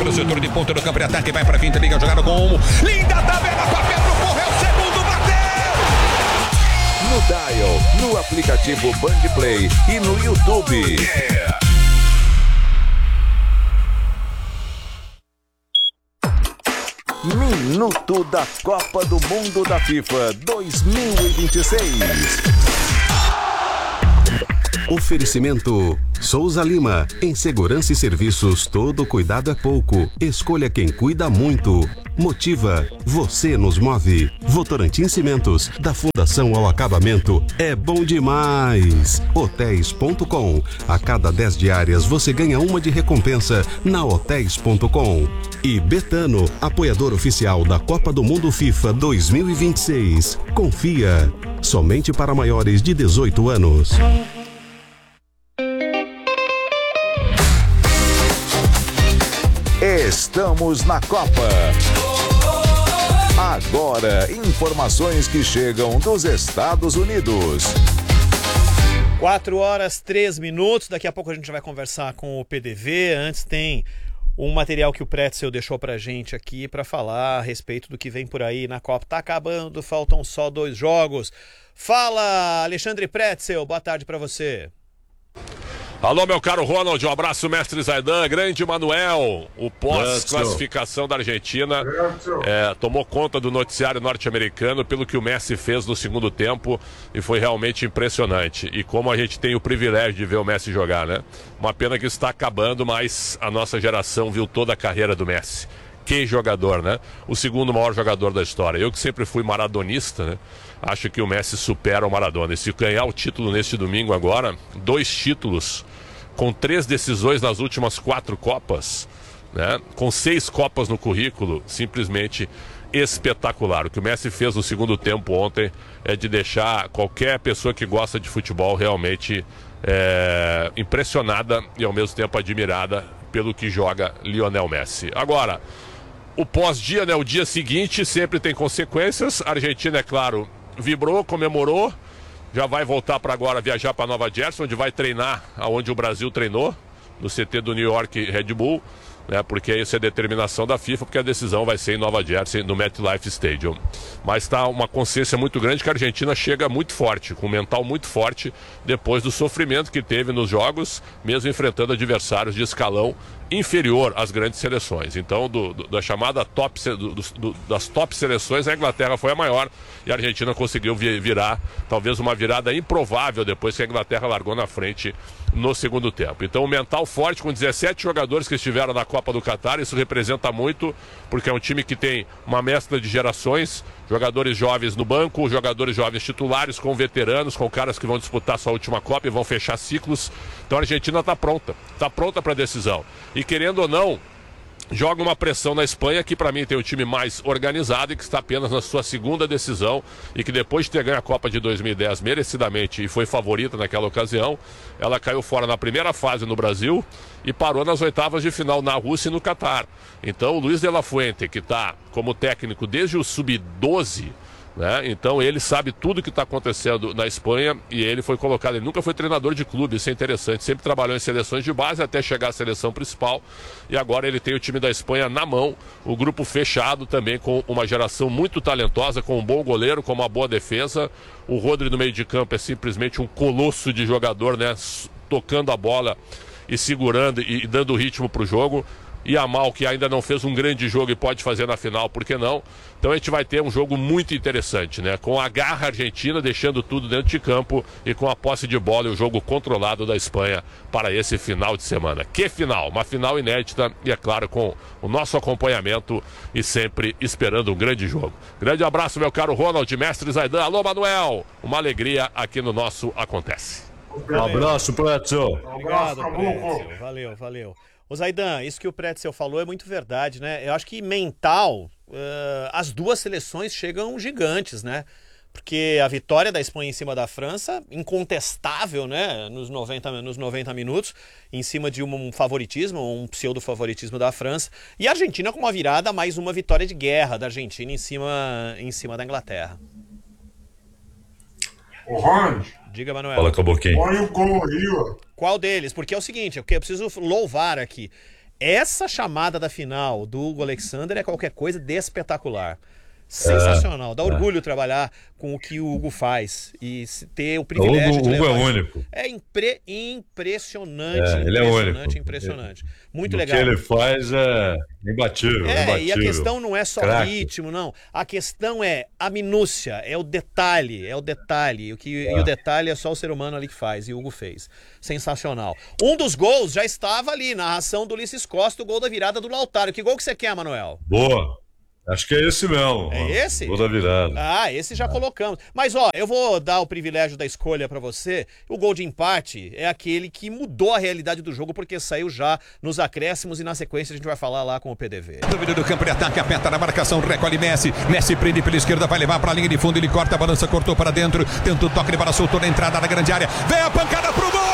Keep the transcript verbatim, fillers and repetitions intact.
o setor de ponta do campo de ataque, vai para a finta, liga a jogada com linda tabela com a Pedro Porra, é o segundo, bateu! No Dial, no aplicativo Band Play e no YouTube. Yeah. Minuto da Copa do Mundo da FIFA dois mil e vinte e seis. Oferecimento Souza Lima. Em segurança e serviços, todo cuidado é pouco. Escolha quem cuida muito. Motiva. Você nos move. Votorantim Cimentos. Da fundação ao acabamento. É bom demais. Hotéis ponto com. A cada dez diárias você ganha uma de recompensa na hotéis ponto com. E Betano, apoiador oficial da Copa do Mundo FIFA dois mil e vinte e seis. Confia. Somente para maiores de dezoito anos. Estamos na Copa. Agora, informações que chegam dos Estados Unidos. quatro horas, três minutos. Daqui a pouco a gente vai conversar com o P D V. Antes tem um material que o Pretzel deixou pra gente aqui para falar a respeito do que vem por aí na Copa. Tá acabando, faltam só dois jogos. Fala, Alexandre Pretzel, boa tarde para você. Alô, meu caro Ronald, um abraço, mestre Zaidan, grande Manuel, o pós-classificação da Argentina é, tomou conta do noticiário norte-americano pelo que o Messi fez no segundo tempo e foi realmente impressionante. E como a gente tem o privilégio de ver o Messi jogar, né? Uma pena que está acabando, mas a nossa geração viu toda a carreira do Messi. Que jogador, né? O segundo maior jogador da história. Eu que sempre fui maradonista, né? Acho que o Messi supera o Maradona. E se ganhar o título neste domingo agora, dois títulos, com três decisões nas últimas quatro Copas, né? Com seis Copas no currículo, simplesmente espetacular. O que o Messi fez no segundo tempo ontem é de deixar qualquer pessoa que gosta de futebol realmente é, impressionada e ao mesmo tempo admirada pelo que joga Lionel Messi. Agora, o pós-dia, né, o dia seguinte sempre tem consequências. A Argentina, é claro, vibrou, comemorou, já vai voltar para agora viajar para Nova Jersey, onde vai treinar aonde o Brasil treinou, no C T do New York Red Bull, né, porque isso é determinação da FIFA, porque a decisão vai ser em Nova Jersey, no MetLife Stadium. Mas está uma consciência muito grande que a Argentina chega muito forte, com um mental muito forte, depois do sofrimento que teve nos jogos, mesmo enfrentando adversários de escalão inferior às grandes seleções. Então, do, do, da chamada top, do, do, das top seleções, a Inglaterra foi a maior e a Argentina conseguiu virar, talvez uma virada improvável depois que a Inglaterra largou na frente no segundo tempo. Então, o mental forte, com dezessete jogadores que estiveram na Copa do Catar, isso representa muito, porque é um time que tem uma mescla de gerações, jogadores jovens no banco, jogadores jovens titulares, com veteranos, com caras que vão disputar sua última Copa e vão fechar ciclos. Então a Argentina está pronta, está pronta para a decisão. E querendo ou não, joga uma pressão na Espanha, que para mim tem o time mais organizado e que está apenas na sua segunda decisão e que depois de ter ganho a Copa de dois mil e dez merecidamente e foi favorita naquela ocasião, ela caiu fora na primeira fase no Brasil e parou nas oitavas de final na Rússia e no Catar. Então o Luiz de la Fuente, que está como técnico desde o sub doze, né? Então ele sabe tudo que está acontecendo na Espanha e ele foi colocado, ele nunca foi treinador de clube, isso é interessante, sempre trabalhou em seleções de base até chegar à seleção principal e agora ele tem o time da Espanha na mão, o grupo fechado também com uma geração muito talentosa, com um bom goleiro, com uma boa defesa. O Rodri no meio de campo é simplesmente um colosso de jogador, né? Tocando a bola e segurando e dando ritmo para o jogo. E a Mal, que ainda não fez um grande jogo e pode fazer na final, por que não? Então a gente vai ter um jogo muito interessante, né? Com a garra argentina deixando tudo dentro de campo e com a posse de bola e o jogo controlado da Espanha para esse final de semana. Que final? Uma final inédita e, é claro, com o nosso acompanhamento e sempre esperando um grande jogo. Grande abraço, meu caro Ronald, mestre Zaidan. Alô, Manuel! Uma alegria aqui no nosso Acontece. Um abraço, Pretzel. Obrigado, Pretzel. Valeu, valeu. Ô Zaidan, isso que o Pretzel falou é muito verdade, né? Eu acho que mental, uh, as duas seleções chegam gigantes, né? Porque a vitória da Espanha em cima da França, incontestável, né? Nos noventa, nos noventa minutos, em cima de um favoritismo, um pseudo-favoritismo da França. E a Argentina com uma virada, mais uma vitória de guerra da Argentina em cima, em cima da Inglaterra. Ô, Ronald. Diga, Manuel. Fala, Caboquinho. Olha o gol aí, ó. Qual deles? Porque é o seguinte, eu preciso louvar aqui. essa chamada da final do Hugo Alexander é qualquer coisa de espetacular. Sensacional, dá orgulho é. trabalhar com o que o Hugo faz e ter o privilégio o de levar. O Hugo é único. É impre, impressionante, é, ele é impressionante, único. impressionante. Muito o legal. O que ele faz é imbatível, É, imbatível. E a questão não é só Craque. ritmo, não. A questão é a minúcia, é o detalhe, é o detalhe. O que, é. E o detalhe é só o ser humano ali que faz, e o Hugo fez. Sensacional. Um dos gols já estava ali, narração do Ulisses Costa, o gol da virada do Lautaro. Que gol que você quer, Manuel? Boa. Acho que é esse mesmo. É mano. esse? Gol da virada. Ah, esse já ah. colocamos. Mas, ó, eu vou dar o privilégio da escolha pra você. O gol de empate é aquele que mudou a realidade do jogo, porque saiu já nos acréscimos e na sequência a gente vai falar lá com o P D V. Dúvida do campo de ataque, aperta na marcação, recolhe Messi. Messi prende pela esquerda, vai levar pra linha de fundo, ele corta a balança, cortou para dentro. Tentou toque, ele para soltou na entrada da grande área. Vem a pancada pro gol!